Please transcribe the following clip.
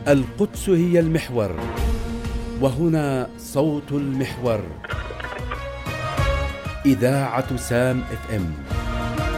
القدس هي المحور، وهنا صوت المحور. إذاعة سام FM.